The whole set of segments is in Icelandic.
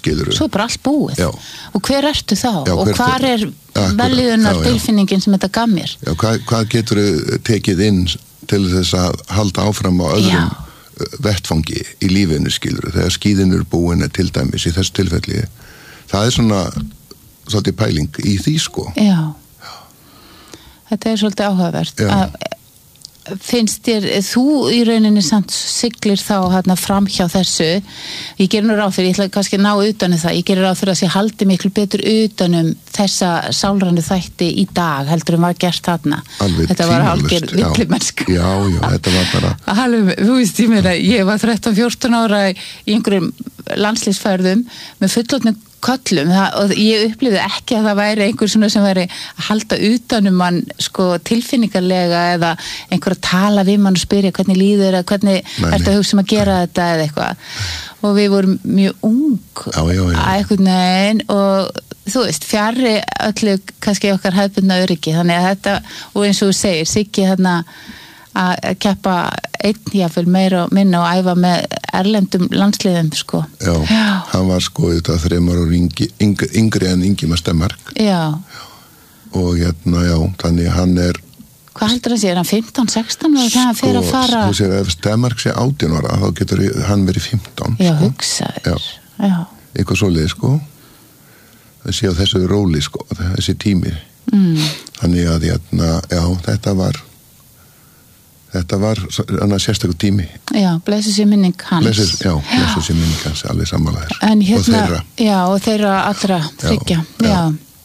skilurðu. Svo bara allt búið. Já. Og hver ertu þá? Já, og hvar velíðunar tilfinningin sem þetta gaf mér? Já, hvað geturðu tekið inn til þess að halda áfram á öðrum vettfangi í lífinu, skilurðu, þegar skíðin eru búin til dæmis í þessu tilfelli. Það er svona svolítið pæling í því, sko. Já. Þetta er svolítið áhugavert. Finnst þér, þú í rauninni samt siglir þá hérna fram hjá þessu, ég gerir nú ráð fyrir, ég ætla kannski að ná utanum það, ég gerir ráð fyrir að ég haldi miklu betur utanum þessa sálrænu þætti í dag, heldur var gert þarna. Alveg þetta var hálfgerð villimennska. Já, þetta var bara... Alveg, þú veist, ég var 13-14 ára í einhverjum landslýsferðum með fullorðnum köllum og ég upplifði ekki að það væri einhver svona sem væri að halda utanum mann sko tilfinningarlega eða einhver að tala við mann og spyrja hvernig líður eða hvernig ertu að hugsa að gera þetta eða eitthvað og við vorum mjög ung að einhvern veginn og þú veist fjarri öllu kannski okkar hefðbundna öryggi þannig að þetta og eins og þú segir Siggi hérna að keppa einn jáfnvel meira og minna og æfa með erlendum landsliðum sko. Já, hann var sko þetta 3 ára yngri en Ingimar Stenmark. Já. Og hérna, þannig hann er... Hvað heldur það sé, er hann 15, 16 og það fyrir að fara... Þú sér, ef Stenmark sé 18 ára, þá getur hann verið 15. Já, sko. hugsaður. Já. Eitthvað svoleið, sko. Það sé á þessu róli, sko, þessi tími. Þannig að, þetta var sérstakur tími. Já, blessu sér minning hans. Blessu sér minning hans, alveg sammálaður. Og þeirra. Já, og þeirra allra þriggja. Já.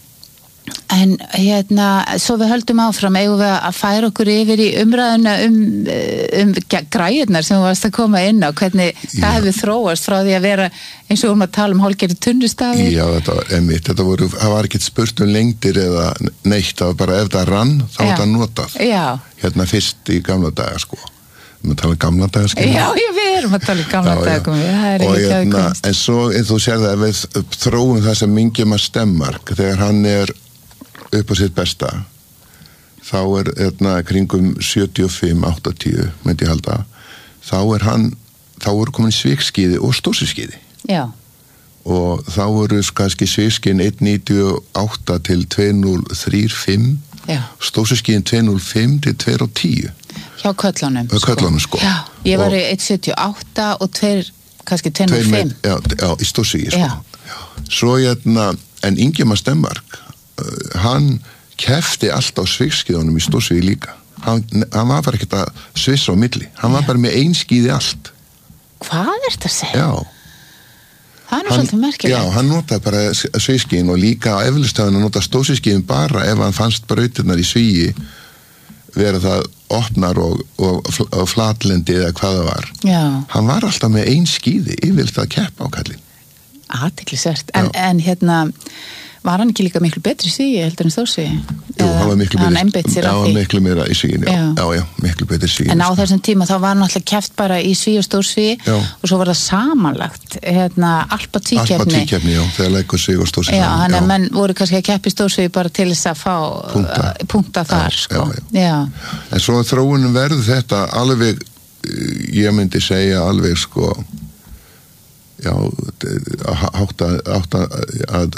En svo við höldum áfram, eigum við að færa okkur yfir í umræðuna græjurnar sem þú varst að koma inn á, hvernig það hefur þróast frá því að vera eins og að tala hálfgerði tunnustafi. Já, það var ekkert spurt lengdir eða neitt, það var bara ef það rann, þá var það notað. Já. Fyrst í gamla daga, sko. Við tala gamla daga, sko. Já, við erum að tala gamla daga, það er ekki að kunst. En svo, eins og þú sér það, ef við þróum það sem Ingimar Stenmark, þegar hann er upp á sitt besta þá er kringum 75-80 myndi ég halda þá er komin svikskíði og stórsskíði og þá voru kannski svikskíðin 1.98 til 2.035 stórsskíðin 2.05 til 2.10 hjá köllunum sko. Ég var í 1.78 og kannski 2.05 í stórsskíði sko. Svo en Ingimar Stenmark hann kefti alltaf svikskíðunum í stórsvíði líka hann var bara ekkert að svissa á milli hann var bara með einskíði allt. Hvað er þetta að segja? Það er svolítið merkilegt. Já, hann notaði bara svikskíðin og líka á eflistöðun að nota stórsvíðskíðin bara ef hann fannst brautirnar í svíi vera það opnar og flatlendi eða hvað það var. Hann var alltaf með einskíði yfirleitt að keppa á kallinn. Athyglisvert. En var hann ekki líka miklu betri í svíi heldur en stórsvíi? Jú, hann var miklu betri. Já, miklu meira í svíin, já, miklu betri í svíin. En á þessum tíma þá var hann alltaf keppt bara í svíi og stórsvíi og svo var það samanlagt, alpa-tvíkeppni. Já, þegar leikur svíi og stórsvíi. Já, hann að menn voru kannski að keppa í stórsvíi bara til þess að fá punkta þar, sko. Já. En svo þróunum verður þetta alveg, ég myndi segja alveg, sko, hátt að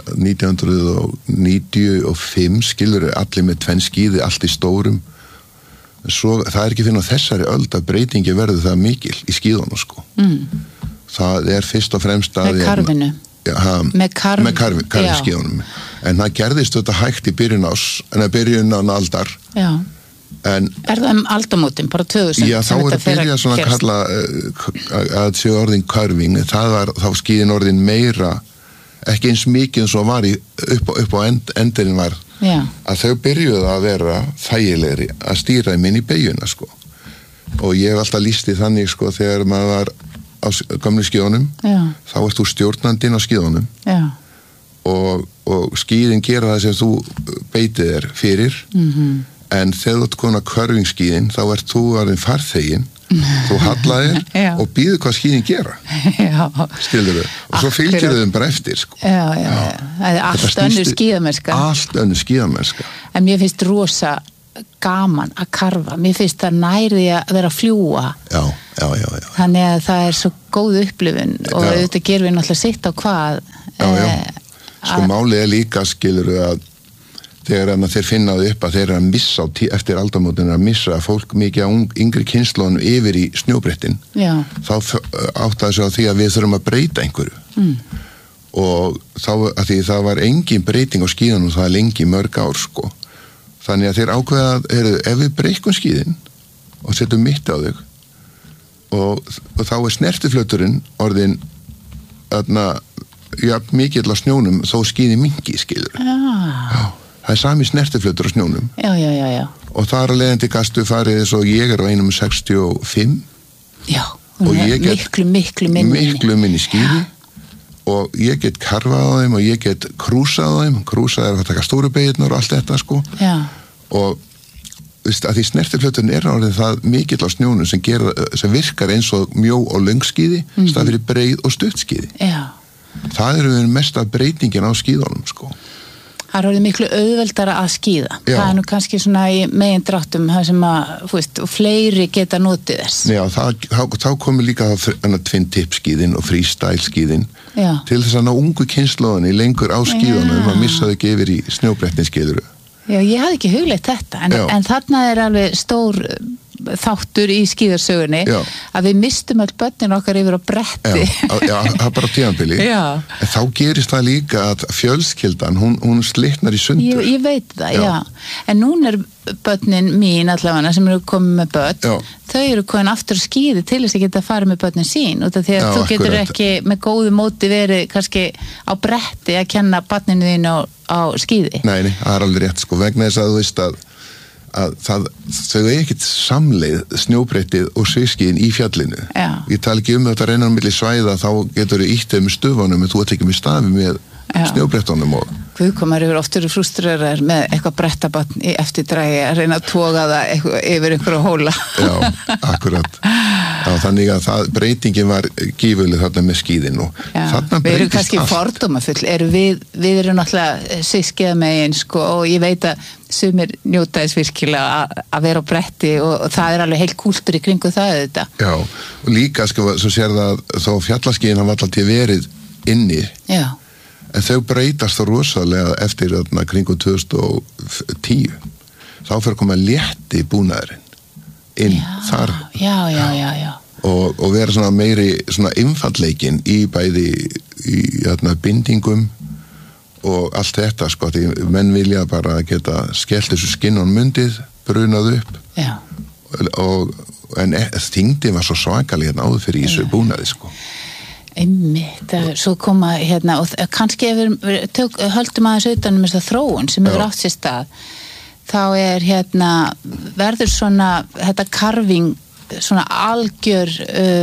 1995 skilur allir með tvenn skíði allt í stórum svo það er ekki fyrir þessari öld að breytingi verður það mikil í skíðunum sko það er fyrst og fremst að með karfinu með karfiskíðunum en það gerðist þetta hægt í byrjun aldar En, er það aldamótin, bara 2000? Já, þá er að byrja svona að kalla að séu orðin karving þá skíðin orðin meira ekki eins mikið eins og var upp á endurinn var að þau byrjuðu að vera þægilegri að stýra þeim inn í beygjuna sko. Og ég hef alltaf lýst í þannig sko þegar maður var á gamlu skíðunum þá ert þú stjórnandinn á skíðunum og skíðin gera það sem þú beitið þér fyrir en þegar þú ert komin að körfingskíðin þá ert þú orðin farþeginn þú hallaðir og býður hvað skíðin gera skilurðu og svo fylgir þau bara eftir sko. Það er allt önnur skíðamennska en mér finnst rosa gaman að karfa mér finnst það nærði að vera að fljúga þannig að það er svo góð upplifun og auðvitað gerum við náttúrulega sitt á hvað Sko málið líka skilur að þegar þeir finna það upp að þeir að missa eftir aldamótin að missa fólk mikið á yngri kynslóðum yfir í snjóbrettin þá áttaði sig á því að við þurfum að breyta einhverju og þá að því það var engin breyting á skíðanum það lengi mörg ár sko þannig að þeir ákveða að ef við breykum skíðin og setjum mitt á þau og þá snertiflöturinn orðin mikill á snjónum þó skíði mingi skilur það sami snertiflötur á snjónum og þar að leiðandi gastu farið eins og ég á einum 65 og ég get miklu minni skíði og ég get karfað á þeim og ég get krúsað á þeim krúsað að taka stóru beygirnar og allt þetta sko og að því snertiflöturinn orðið það mikill á snjónum sem virkar eins og mjó og löngskíði stað fyrir breið og stuttskíði það mesta breytingin á skíðunum sko Það er orðið miklu auðveldara að skíða. Það er nú kannski svona í megindráttum það sem að, fleiri geta notið þess. Já, þá komi líka twin tip skíðin og freestyle skíðin til þess að ná ungu kynslóðinni lengur á skíðunum að missa þau ekki yfir í snjóbrettin skíðuru. Já, ég hafði ekki hugleitt þetta, en þarna er alveg stór þáttur í skíðarsögunni að við mistum öll börnin okkar yfir á bretti það er bara tímabili en þá gerist það líka að fjölskyldan hún slitnar í sundur ég veit það, en núna er börnin mín allavega sem eru komið með börn þau eru komin aftur að skíði til þess að geta farið með börnin sín út af því að þú getur ekki með góðu móti verið kannski á bretti að kenna börninu þínu á skíði Nei, það er alveg rétt sko vegna þess að þú veist að þau er ekkert samleið snjóbrettið og sviskiðin í fjallinu ég tala ekki þetta reynar á milli svæða þá getur þau ítt með stöfunum en þú ert ekki með stafi með snjóbrettunum og Guðkomar eru oftur frústreraðir með eitthvað brettabatn í eftirdrægi að reyna að toga það yfir einhverju hóla akkurat þannig að breytingin var gífurleg þarna með skíðin og þarna breytist allt Við erum kannski fordómafull við erum náttúrulega syskiða megin sko og ég veit að sumir njóta þess virkilega að vera á bretti og það er alveg heilt kúltur í kringu það þetta og líka sko svo sér það þó fjallaskíðin hafa alltaf verið inni en þau breytast þá rosalega eftir kringu 2010 þá fyrir að koma létti búnaðurinn inn þar og vera svona meiri svona einfallleikin í bæði í bindingum og allt þetta sko því menn vilja bara geta skellt þessu skinnun mundið brunað upp en þyngdin var svo svakalega áður fyrir í þessu búnaði sko Einmitt, svo koma og kannski ef við höldum aðeins utanum þessa þróun sem hefur átt sér stað þá er verður svona þetta karfing svona algjör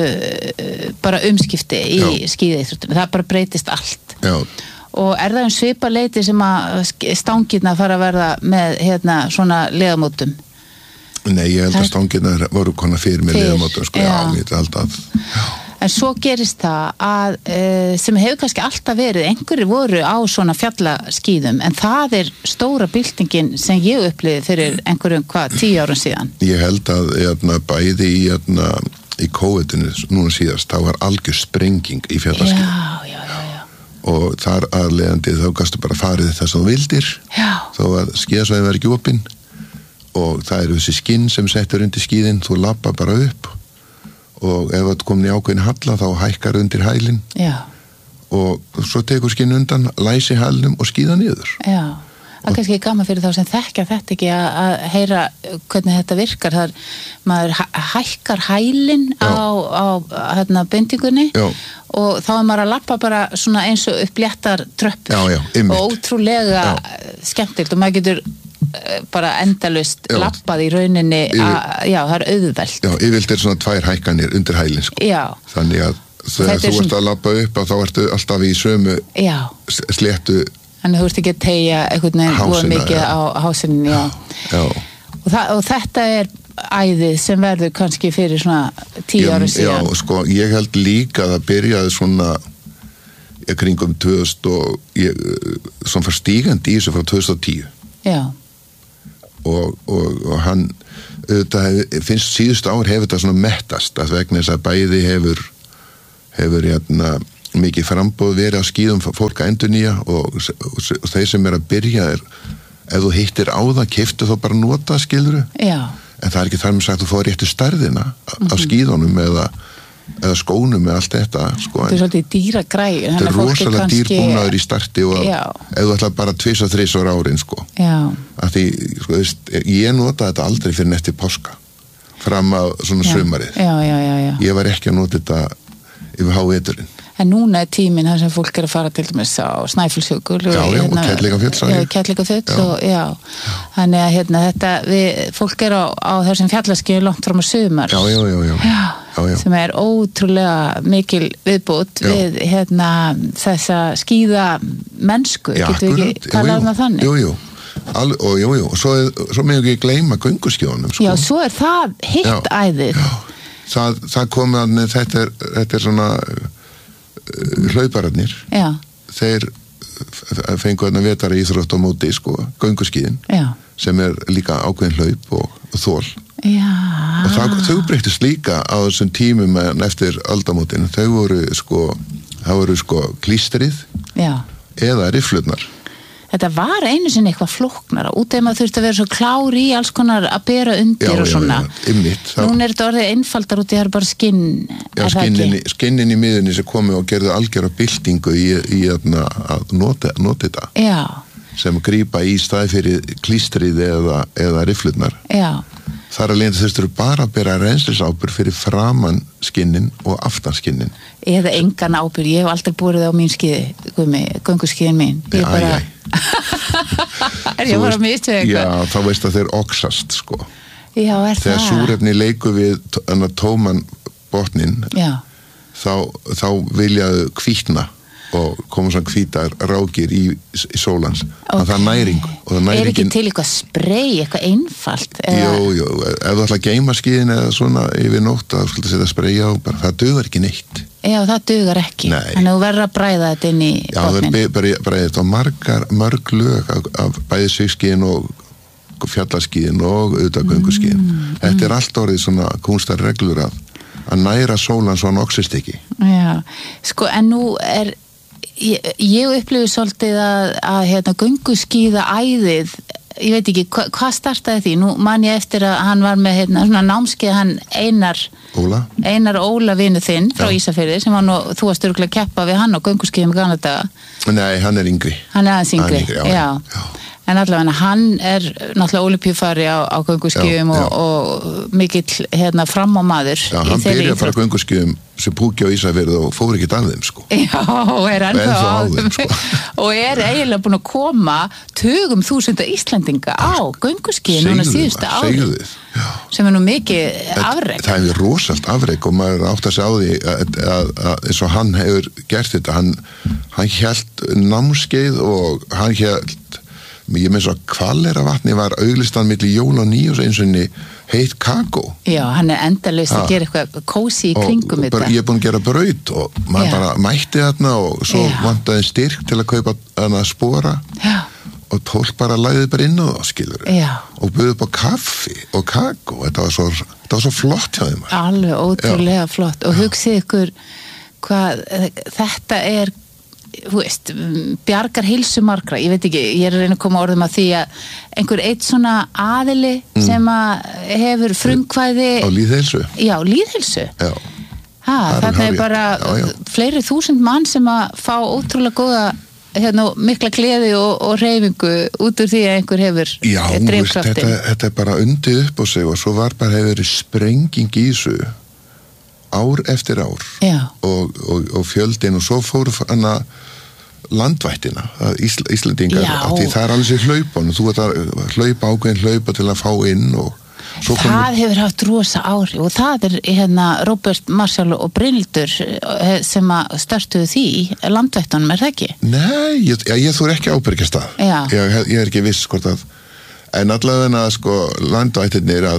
bara umskipti í skíðaíþróttum það bara breytist allt og er það svipa leiti sem að stangirna fara að verða með svona leðamótum Nei, ég held að stangirna voru konar fyrir með leðamótum sko, ég held að En svo gerist það að sem hefur kannski alltaf verið, einhverjir voru á svona fjallaskíðum, en það er stóra byltingin sem ég upplifði fyrir einhverjum 10 árum síðan. Ég held að bæði í COVID-inu núna síðast, þá var algjör sprenging í fjallaskíðum. Já. Og þar aðleiðandi þá gastu bara farið þess að þú vildir, þó að skíðasvæðin var ekki opinn, og það eru þessi skinn sem settur undir skíðin, þú labba bara upp, og ef það komin í ákveðin halla þá hækkar undir hælinn og svo tekur skinn undan læsi hælnum og skíða niður það er kannski gaman fyrir þá sem þekkja þetta ekki að heyra hvernig þetta virkar þar maður hækkar hælinn á bindingunni og þá er maður að lappa bara svona eins og upp léttar tröppur og ótrúlega skemmtilt og maður getur bara endalaust lappað í rauninni það er auðvelt yfirleitt er svona 2 hækkanir undir hælinn sko. Þannig að þegar þú ert að lappa upp þá ertu alltaf í sömu sléttu þannig þú ert ekki að teygja einhvern veginn mikið á hásinn og þetta er æðið sem verður kannski fyrir svona 10 ára síðan sko, ég held líka að það byrjaði svona kringum 2000 og svona fara stígandi í þessu frá 2010 og hann finnst síðustu ár hefur þetta svona mettast að vegna þess að bæði hefur mikið frambóð verið á skíðum fólk að endurnýja og þeir sem að byrja ef þú hittir á það, keyptu þá bara nota, skilurðu. Já. En það ekki þar með sagt að þú fá réttu stærðina á skíðunum eða skónum með allt þetta, sko. Þetta svolítið dýra græði. Þetta rosalega dýrbúnaður í starti og ef þú ætla bara 2-3 árin, sko. Já. Af því, sko, ég nota þetta aldrei fyrir eftir páska, fram á svona sumarið. Já. Ég var ekki að nota þetta yfir háveturinn. En núna tíminn þar sem fólk að fara til dæmis á Snæfellsjökul og Kerlingarfjöll og þannig að þetta fólk á þessum fjallaskíðum langt fram á sumar sem ótrúlega mikil viðbót við þessa skíða mennsku, getur við ekki talað um þannig? Jú. Og svo með ekki gleyma gönguskíðunum, sko. Já, svo það hitt æðið. Það komið að þetta er svona hlaupararnir. Já. Þeir fengu þarna vetara íþrótt á móti, sko, gönguskíðin. Já. Sem líka ákveðin hlaup og þol. Já. Og þau breyttist líka á þessum tímum eftir aldamótin. Það voru klístrið. Já. Eða rifflurnar. Þetta var einu sinni eitthvað flóknara út af maður þurfti að vera svo klár í alls konar að bera undir og svona. Núna þetta orðið einfaldar út í það bara skinn. Já, skinnin í miðunni sem komu og gerðu algjöra byltingu í að nota þetta. Já. Sem grípa í staði fyrir klístrið eða rifflurnar. Já. Þar að leiðandi þurftur bara að bera reynslisábyrgð fyrir framan skinnin og aftan skinnin. Eða engan ábyrgð, ég hef aldrei búið á mín skíði, gönguskíðin mín. Ég bara... ég var að mistu eitthvað. Já, þá veist að þeir oxast, sko. Já, það? Þegar súrefni leikur við tóman botnin, þá viljaðu hvítna og koma svona hvítar rákir í sólans. Okay. Það næring. Ekki til eitthvað sprey, eitthvað einfalt? Jú, ef þú ætla að geyma skíðin eða svona yfir nótt að þú setja sprey á, það dugar ekki neitt. Já, það dugar ekki. Nei. Þannig að þú verður að bræða þetta inn í botnin. Já, það bræði þetta á mörg lög af bæði sigskíðin og fjallaskíðin og auðvitað gönguskíðin. Þetta allt orðið svona kúnstar reglur að næra sólan svo hann oxist ekki. Já, sko, en nú ég upplifi svolítið að gönguskíða æðið, ég veit ekki, hvað startaði því? Nú man ég eftir að hann var með svona námskeið, hann Einar Óla vinu þinn frá Ísafirði, sem þú varst örugglega að keppa við hann á gönguskíðum í gamla daga. Nei, hann er yngri. Hann er aðeins yngri, já. En allavega hann náttúrulega ólympíufari á gönguskíðum og mikill framámaður. Já, hann byrjaði að fara gönguskíðum sem púki á Ísafirði og fór ekki að þeim, sko. Já, og ennþá á þeim, sko. Og eiginlega búin að koma tugum þúsunda Íslendinga á gönguskíðum núna síðustu ári. Segðu þið. Sem nú mikið afrek. Það rosalt afrek og maður átt að segja á því að eins og hann hefur gert þetta, hann hélt námskeið og hann hélt ég með svo að Hvaleyrarvatni var auðlistan milli jól og nýjós eins og heitt kakó. Já, hann endalaust að gera eitthvað kósi í kringum þetta. Ég búin að gera braut og maður bara mætti þarna og svo vantaði styrk til að kaupa þarna spora og tólk bara lagði bara inn á það, skilur. Og buði upp á kaffi og kakó. Þetta var svo flott hjá þeim. Alveg ótrúlega flott. Og hugsið ykkur hvað þetta þú veist, bjargar heilsu margra, ég veit ekki, ég er að reyna að koma orðum að því að einhver eitt svona aðili sem að hefur frumkvæði á lýðheilsu. Já, lýðheilsu. Já. Þarna bara fleiri þúsund mann sem að fá ótrúlega góða mikla gleði og hreyfingu út úr því að einhver hefur drifkraftin. Þetta er bara undið upp á sig og svo hefur verið sprenging í þessu ár eftir ár og fjöldin og svo fór hann að landvættina, Íslendingar, því það er alveg sér hlaupan og þú ert að hlaupa ákveðin hlaupa til að fá inn og svo það hefur haft rosa ári og það er Róbert Marshall og Brynhildur sem að störtuðu því landvættunum, það ekki? Nei, ég þór ekki ábyrgjast það. Ég er ekki viss hvort að en allavega sko landvættirnir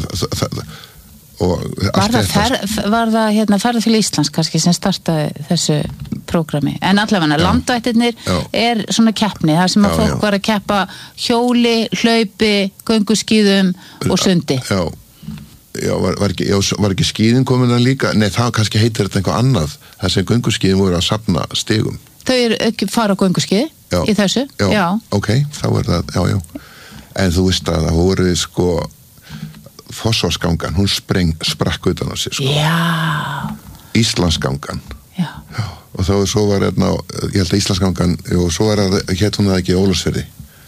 Var það ferðarfélag Íslands kannski sem startaði þessu prógrami, en allavega landvættirnir er svona keppni, þar sem að fólk var að keppa hjóli, hlaupi, gönguskíðum og sundi. Já, var ekki skíðin komin að líka? Nei, það kannski heitir þetta eitthvað annað. Það sem gönguskíðin voru að safna stigum. Þau eru ekki fara á gönguskíði í þessu? Já. Ok, þá er það, já. En þú veist að það voru sko Fossvogsgangan, hún sprakk utan á sig sko. Já. Íslandsgangan. Já. Og þá svo var ég held að Íslandsgangan, og svo var hétt hún það ekki Ólafsfirði.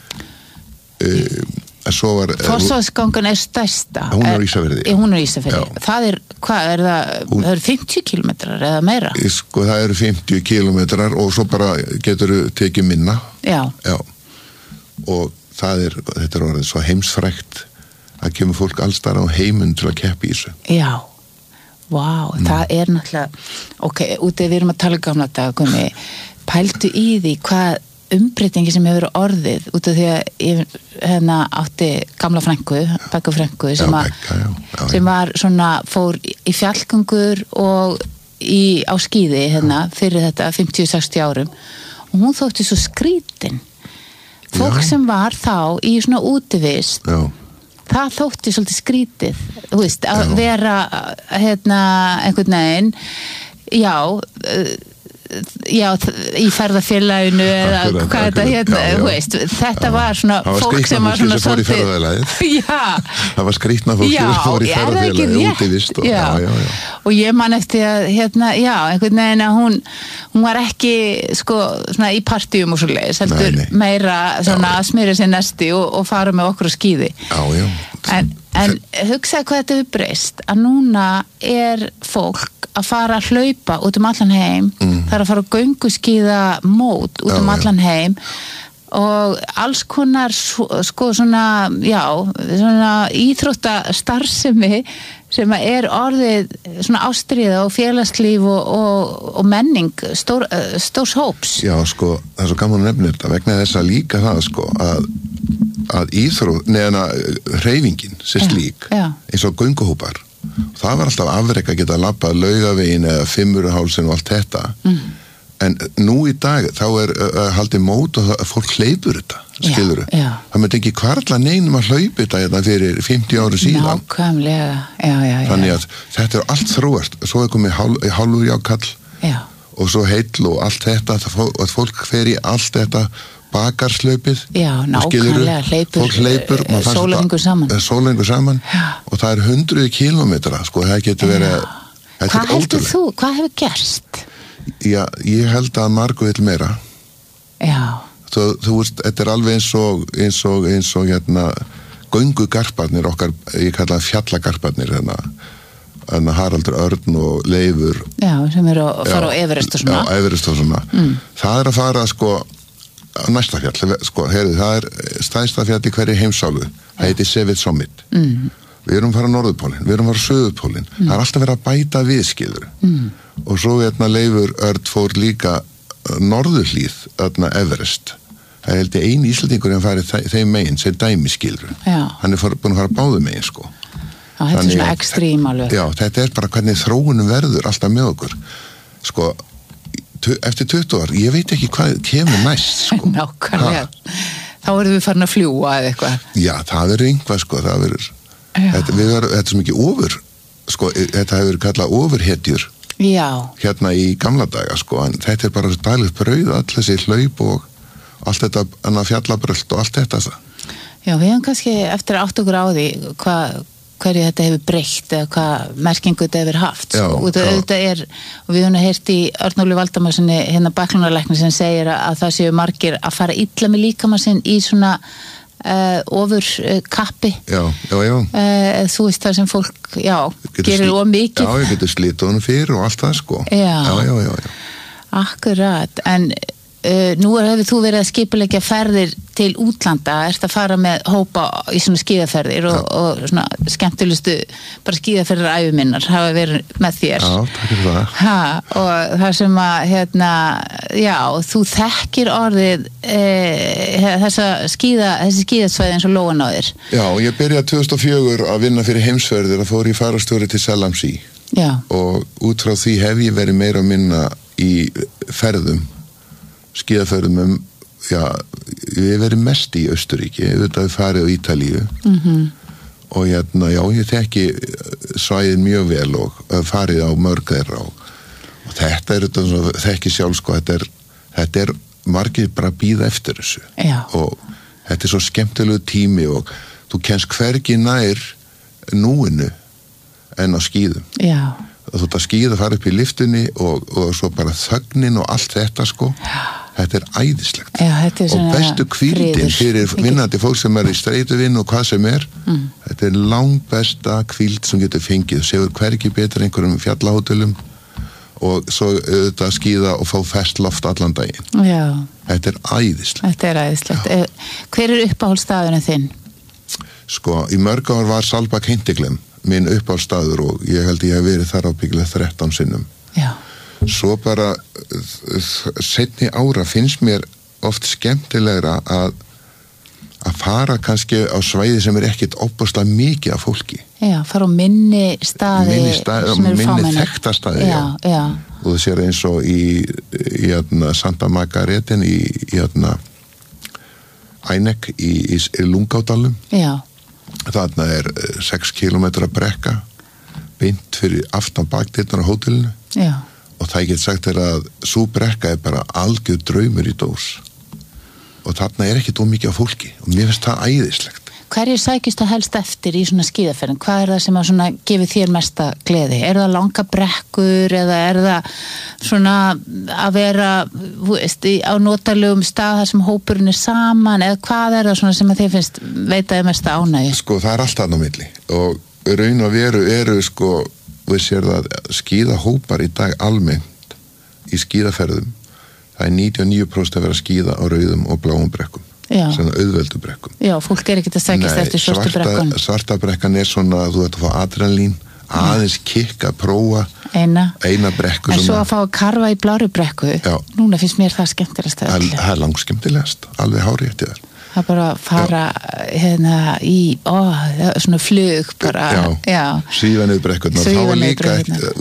Svo var Fossvogsgangan er stærsta. Hún er Ísafirði. Hún er Ísafirði. Það er, hvað er það? Það eru 50 kilometrar eða meira? Sko það eru 50 kilometrar og svo bara getur tekið minna. Já. Og þetta er orðið svo heimsfrægt að kemur fólk allstar á heiminn til að keppa í þessu. Já. Vá, það er náttúrulega, ok, úti við erum að tala gamla daga, pældu í því hvað umbreytingi sem hefur orðið, út af því að ég átti gamla frænku, Begga frænku, sem var svona, fór í fjallgöngur og á skíði fyrir þetta 50-60 árum og hún þótti svo skrítin. Fólk sem var þá í svona útivist, það þótti svolítið skrítið, þú veist, að vera einhvern veginn, í ferðafélaginu eða hvað þetta þú veist, þetta var svona fólk sem var svona svolítið það var skrítna fólk sem fór í ferðafélagi útivist og ég man eftir að einhvern veginn að hún var ekki sko svona í partíum og svo leiðis, heldur meira svona að smyrja sér næsti og fara með okkur á skíði en hugsaði hvað þetta hefur breyst að núna er fólk að fara að hlaupa út allan heim, það er að fara að gönguskíða mót út allan heim og alls konar sko svona íþróttastarfsemi sem er orðið svona ástríða og félagslíf og menning stórs hóps. Já, sko, það er svo gaman að nefna þetta vegna þess að líka það sko að hreyfingin sé slík eins og gönguhópar. Það var alltaf afrek að geta labbað Laugaveginn eða Fimmvörðuhálsinn og allt þetta en nú í dag þá er haldið mót og fólk hleypur þetta, skilurðu það myndi ekki hvarla neinum að hlaupa þetta fyrir 50 ára síðan nákvæmlega, þannig að þetta er allt þróast, svo er komið hálfurjákall og svo heill og allt þetta að fólk fer í allt þetta bakarslaupið nákvæmlega, hleypur sólarhringur saman og það er 100 kilometra sko, það getur verið hvað heldur þú, hvað hefur gerst? Já, ég held að margu vill meira þú veist, þetta er alveg eins og göngugarparnir okkar, ég kalla fjallagarparnir Haraldur Örn og Leifur sem eru að fara á Everest og svona Everest og svona það er að fara sko næsta fjall, sko, það er stærsta fjall í hverju heimsálu, það heitir Sevid Summit við erum að fara á Norðurpólinn, við erum að fara á Suðurpólinn það er alltaf verið að bæta viðskilur og svo Leifur Örn fór líka norðurhlíð Everest, það held ég eini Íslendingur en farið þeim megin, sem dæmiskilur hann er búin að fara báðu megin sko þetta er svona ekstrím alveg þetta er bara hvernig þróunum verður alltaf með okkur sko eftir 20 ár, ég veit ekki hvað kemur næst sko. Nákvæmlega þá verðum við farin að fljúa eða eitthvað já, það verður einhvað sko þetta er svo mikið ofur sko, þetta hefur verið kallað ofurhetjur hérna í gamla daga sko, en þetta er bara dælið brauð all þessi hlaup og allt þetta fjallabrölt og allt þetta já, við hefum kannski eftir að átta okkur á því hverju þetta hefur breytt eða hvað merkingu þetta hefur haft og þetta er, og við höfum heyrt í Örnólfi Valdimarssoni bakklunarlækni sem segir að það séu margir að fara illa með líkama sinn í svona ofur kappi þú veist það sem fólk gerir of mikið ég getur slítið honum fyrir og allt það sko já. Akkurat, en nú hefur þú verið að skipuleggja ferðir til útlanda, ert að fara með hópa í svona skíðaferðir og svona skemmtilegustu bara skíðaferðir æviminnar hafa verið með þér takk fyrir það og það sem að þú þekkir orðið þessi skíðasvæði eins og lóan á þér já, ég byrjaði 2004 að vinna fyrir heimsferðir að fór í fararstjóri til Selamsí og út frá því hef ég verið meira að minna í ferðum skíðaferðum ég hef verið mest í Austurríki, við farið á Ítalíu og já, ég þekki svæðin mjög vel og farið á mörg þeirra og þetta þekki sjálf sko, þetta margir bara bíða eftir þessu og þetta svo skemmtilegu tími og þú kennst hvergi nær núinu en á skíðum og þú ert að skíða, fara upp í lyftunni og svo bara þögnin og allt þetta sko þetta æðislegt og bestu hvíldin fyrir vinnandi fólk sem í streituvinn og hvað sem þetta langt besta hvíld sem getur fengið, séu hvergi betur einhverjum fjallahótelum og svo auðvitað skíða og fá ferskt loft allan daginn þetta æðislegt Hver uppáhaldsstaðurinn þinn? Sko, í mörg ár var Svalbard Hintiglem minn uppáhaldsstaður og ég held ég hef verið þar ábyggilega 13 sinnum svo bara seinni ára finnst mér oft skemmtilegra að fara kannski á svæði sem ekkit opaslega mikið af fólki fara á minni staði minni þekkta staði og það sér eins og í Santa Margaretin í Ænek í Lungádalum þarna 6 kilometra brekka beint fyrir aftan bakdyrnar á hótelinu og það get sagt að sú brekka bara algjör draumur í dós og þarna ekkert ómikið af fólki og mér finnst það æðislegt Hverju sækist það helst eftir í svona skíðaferðum? Hvað það sem að gefi þér mesta gleði? Það langa brekkur eða það svona að vera á notalegum stað þar sem hópurinn saman eða hvað það svona sem að þið finnst veitaði mesta ánægju? Sko það allt þarna á milli og raun og veru eru sko við sér það skíðahópar í dag almennt í skíðaferðum það 99% að vera að skíða á rauðum og bláum brekkum svona auðveldu brekkum fólk ekkert að sækist eftir svörtu brekkum svarta brekkan svona að þú ert að fá adrenalín aðeins kikka, prófa eina brekku en svo að fá að karfa í blári brekku núna finnst mér það skemmtilegast það langskemmtilegast, alveg hárið eftir það bara fara í svona flug bara svífa niður brekkurnar þá var líka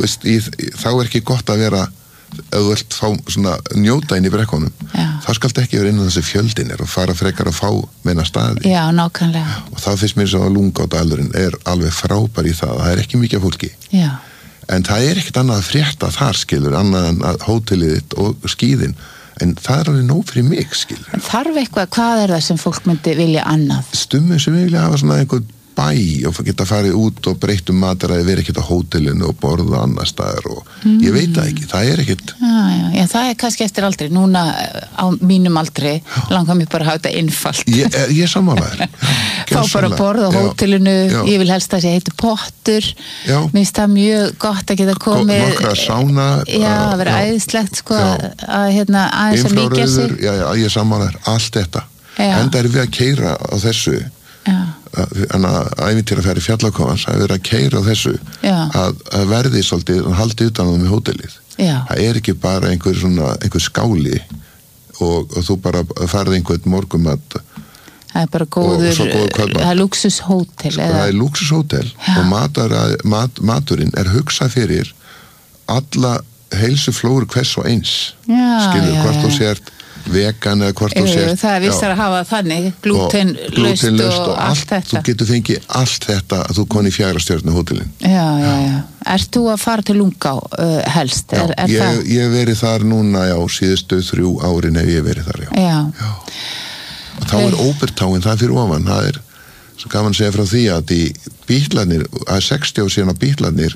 þá ekki gott að vera ef þú vilt fá svona njóta inn í brekkunum þá skalt ekki vera inn á þessi fjöldin og fara frekar að fá meina staði nákvæmlega og þá finnst mér svo að Lungádalurinn alveg frábær í það ekki mikið fólki en það ekkert annað að frétta þar skilur annað en að hótelið þitt og skíðin en það alveg nóg fyrir mig skilur en þarf eitthvað, hvað það sem fólk myndi vilja annað? Stummi sem vilja hafa svona einhvern bæ og geta farið út og breytt mataræði vera ekkert á hótelinu og borða annar staðar og ég veit það ekki, það ekkert Já, það kannski eftir aldrei núna á mínum aldri langar mér bara að hafa þetta einfalt Ég sammálaður Fá bara að borða á hótelinu ég vil helst að sé heitu pottur mér finnst það mjög gott að geta komið nokkra sána að vera æðislegt sko að aðeins að mikja sig ég sammálaður, allt þetta enda við að keyra á þessu en að ævintýra færi fjallakofans að vera að keyra á þessu að verði svolítið og haldi utan á með hótelið það ekki bara einhver skáli og þú bara farið einhvern morgumat það bara góður það lúxushótel það lúxushótel og maturinn hugsað fyrir alla heilsuflóru hvers og eins skilur hvort þú sért vegan eða hvort þú sért það vissar að hafa þannig glútenlaust og allt þetta þú getur fengið allt þetta að þú koni 4 stjörnu hótelin Ert þú að fara til Lungá helst? Ég hef verið þar núna síðustu 3 árin hef ég verið þar og þá Óbertáin það fyrir ofan það svo gaman að segja frá því að í Bítlarnir að 60 ár síðan á Bítlarnir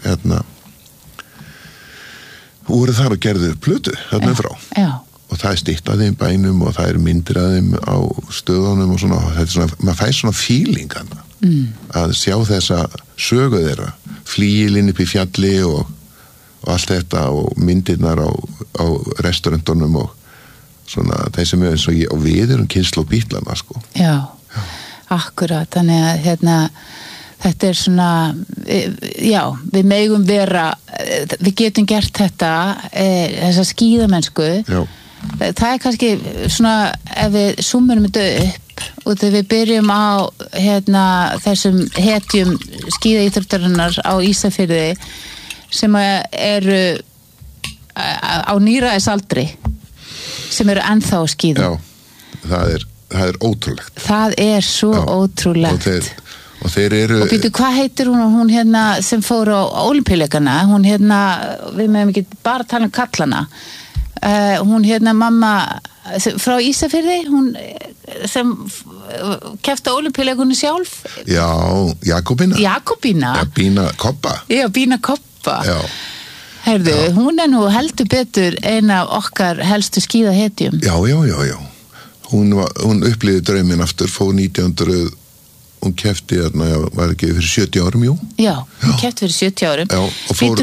voru þar og gerðu plötu þarna frá og það stytt að þeim bænum og það myndir að þeim á stöðunum og svona, maður fær svona feeling að sjá þessa sögu þeirra, flíilinn upp í fjalli og allt þetta og myndirnar á restaurantunum og svona þeir sem eins og ég og við erum kynslóð Bítlana sko. Já, akkurat, þannig að þetta svona, við megum vera, við getum gert þetta, þessa skíðamennsku. Já. Það kannski svona, ef við súmum þetta upp og þegar við byrjum á þessum hetjum skíðaíþróttarinnar á Ísafirði sem eru á níræðisaldri sem eru ennþá á skíðum. Já, það er ótrúlegt. Það er svo ótrúlegt. Og þeir eru... Og býtu, hvað heitir hún hérna sem fór á Ólympíuleikana? Hún hérna, við meðum ekki bara tala um kallana. Hún hérna mamma frá Ísafirði, hún sem keppti á Ólympíuleikunum sjálf. Já, Jakobína. Jakobína. Já, Bína Koppa. Já, Bína Koppa. Já. Heyrðu, hún nú heldur betur eina af okkar helstu skíðahetjum. Já. Hún upplifði drauminn aftur, fór 1900, hún keppti hérna, var ekki fyrir 70 árum, jú? Já, hún keppti fyrir 70 árum. Já, og fór...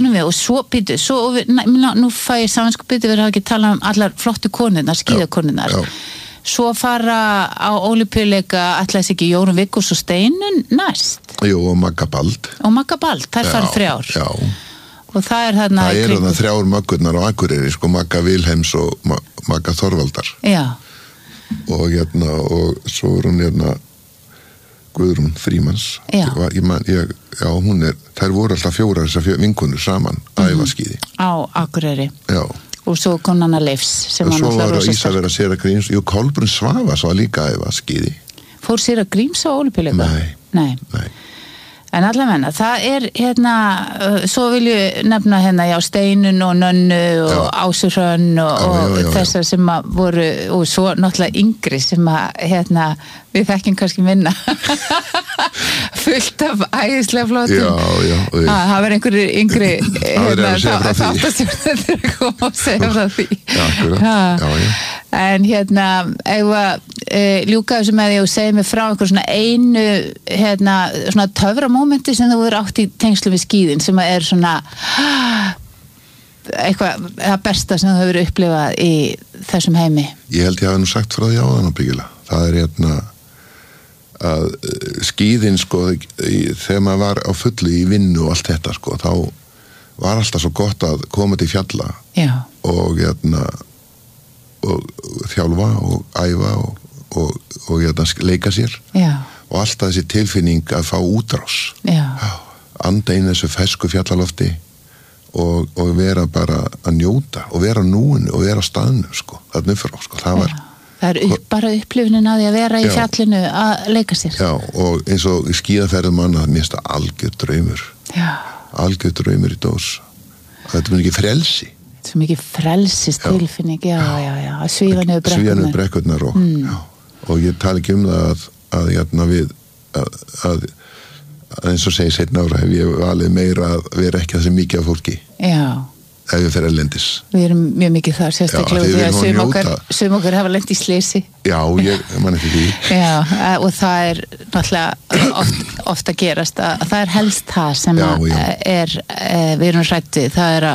Nú fæ ég samansko við hafa ekki talað um allar flottu konurnar, skíðakonurnar. Já. Svo fara á Ólympíuleika ætlaðis ekki Jórunn Vigfús og Steinunn næst. Jú, og Magga Bald. Þær fara 3 ár. Já. Og það er þarna... Það er þarna 3 Maggurnar á Akureyri, sko, Magga Vilhelms og Magga Þorvaldar. Já. Og svo er hún Guðrún Frímanns. Já. Þær voru alltaf 4 þessar vinkonur saman að æfa skíði. Á Akureyri. Já. Og svo kom Nanna Leifs sem og svo var Ísavera Sera Gríms, Kolbrún Svavas var líka að æfa skíði. Fór Sera Gríms á Ólympíuleika? Nei. En allavega, það er svo vil ég nefna Steinunn og Nönnu og Ásu Hrönn og þessar sem voru, og svo náttúrulega yngri sem við þekkjum kannski minna. Fullt af æðislega flottum. Já. Það var einhverjir yngri þáttastjórnendur að koma og segja frá því. Já. En ljúka þessu með því og segja mig frá einhver svona einu svona töframómenti sem þú verður átt í tengslu við skíðin sem er svona eitthvað það besta sem þú hefur upplifað í þessum heimi. Ég held ég hafi nú sagt frá því áðan ábyggilega. Það er að skíðin sko þegar maður var á fullu í vinnu og allt þetta sko, þá var alltaf svo gott að koma til fjalla. Já. Og þjálfa og æfa og leika sér. Já. Og alltaf þessi tilfinning að fá útrás. Já. Anda inn þessu fesku fjallalofti og vera bara að njóta og vera núinu og vera á staðnu sko, þarna frá sko, það var það bara upplifunin að því að vera í fjallinu að leika sér. Já, og eins og skíðaferðum manna, mér finnst það algjör draumur. Já. Algjör draumur í dós. Þetta er mikið frelsi. Svo mikið frelsistilfinning, já, að svífa niður brekkurnar. Svífa niður brekkurnar og ég tala ekki um það að eins og segi seinna ára hef ég valið meira að vera ekki þessi mikið af fólki. Já. Ef við fer erlendis. Við erum mjög mikið þar sérstaklega því að sum okkar hafa lent í slisi. Já, ég man ekki því. Já, og það er náttúrulega oft að gerast að það er helst það sem við erum hrætt við. Það er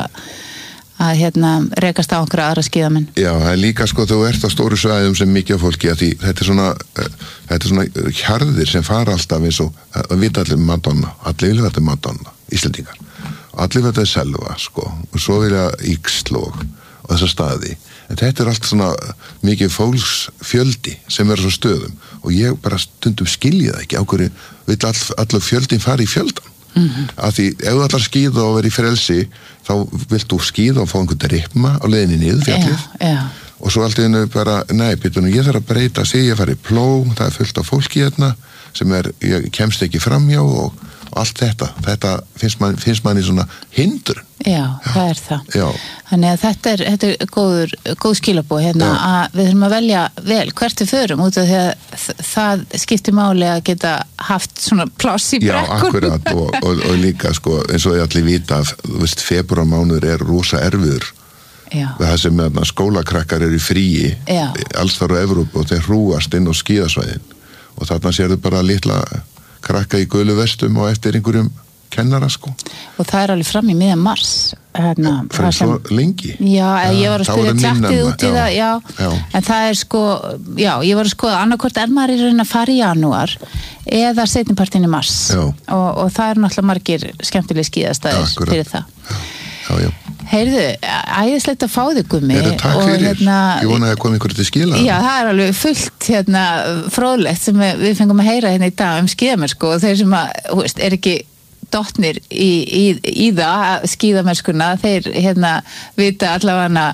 að rekast á einhverja aðra skíðamenn. Já, það er líka sko, þú ert á stóru svæðum sem mikið af fólki að því þetta er svona hjarðir sem fara alltaf eins og að vita allir Madonna, allir vilja þetta Madonna, Íslendingar. Allir vilja þetta Selva, sko, og svo vilja Íxl og þessa staði. En þetta er allt svona mikið fólksfjöldi sem er á stöðum og ég bara stundum skilja það ekki á hverju vill allur fjöldin fara í fjöldan. Af því ef þú ætlar að skíða og vera í frelsi þá vilt þú skíða og fá einhvern ripma á leiðinni niður fjallið og svo allt einu bara, ég þarf að breyta sig, ég fari í pló, það er fullt af fólki hérna sem ég kemst ekki framjá og allt þetta finnst manni svona hindrun. Já, það er það. Já. Þannig að þetta er góð skilabóð að við þurfum að velja vel hvert við förum út af því að það skiptir máli að geta haft svona pláss í brekkun. Já, akkurat og líka sko eins og þið allir vita að febrúarmánuður er rosa erfiður. Já. Það sem skólakrakkar eru í fríi alls þar á Evrópu og þeir hrúast inn á skíðasvæðin og þarna sérðu bara litla krakka í gulu vestum og eftir einhverjum kennara sko. Og það er alveg fram í miðjan mars. Fyrir svo lengi? Já, ég var að spyrja tjattið út í það, já. En það er sko, ég var að skoða annarkvort er maður í raun að fara í janúar eða seinnipartinn í mars. Og það er náttúrulega margir skemmtileg skíðastæðir fyrir það. Já. Heyrðu, æðislegt að fá þig Gummi. Takk fyrir, ég vonaði að koma einhverju til skila. Já, það er alveg fullt fróðlegt sem við fengum að heyra í dag um skíðamennsku og þeir sem er ekki dottnir í það skíðamennskuna, þeir vita allavega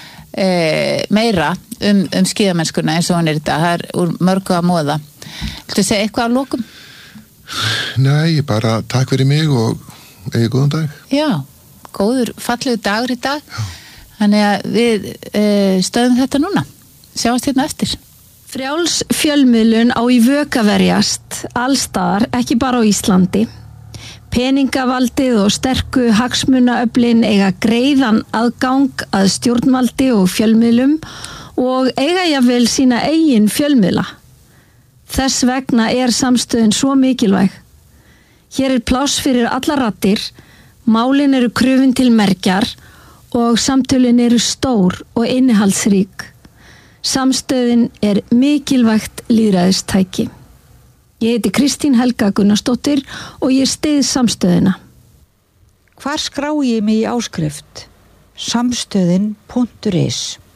meira um skíðamennskuna eins og hann er í dag, það er úr mörgu að móða. Viltu segja eitthvað á lokum? Nei, bara takk fyrir mig og eigi góðan dag. Já, góður, fallegu dagur í dag. Já. Þannig að við stöðum þetta núna. Sjáumst hérna eftir. Frjáls fjölmiðlun á í vök að verjast allstaðar, ekki bara á Íslandi. Peningavaldið og sterku hagsmunaöflin eiga greiðan aðgang að stjórnvaldi og fjölmiðlum og eiga jafnvel sína eigin fjölmiðla. Þess vegna samstöðin svo mikilvæg. Hér pláss fyrir alla raddir, málin eru krufin til mergjar og samtölin eru stór og innihaldsrík. Samstöðin mikilvægt lýðræðistæki. Ég heiti Kristín Helga Gunnarsdóttir og ég styð samstöðina. Hvar skrái ég mig í áskrift? Samstöðin.is